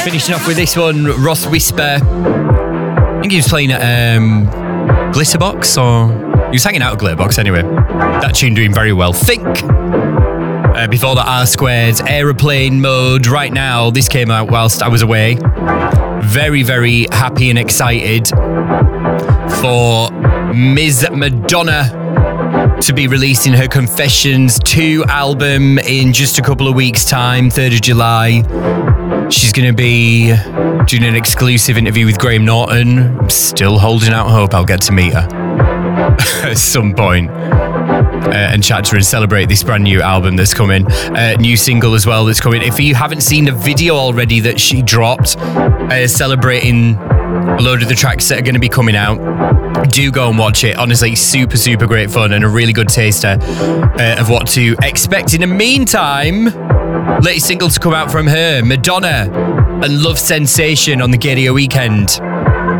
Finishing off with this one, Ross Whisper. I think he was playing at Glitterbox, or he was hanging out at Glitterbox anyway. That tune doing very well. Think. Before that, R Squared's Aeroplane Mode. Right now, this came out whilst I was away. Very, very happy and excited for Ms. Madonna to be releasing her Confessions 2 album in just a couple of weeks' time, 3rd of July. She's going to be doing an exclusive interview with Graham Norton. I'm still holding out hope I'll get to meet her at some point and chat to her and celebrate this brand new album that's coming. New single as well that's coming. If you haven't seen the video already that she dropped celebrating a load of the tracks that are going to be coming out, do go and watch it. Honestly, super, super great fun and a really good taster of what to expect. In the meantime, latest single to come out from her, Madonna and Love Sensation on the Gaydio Weekend.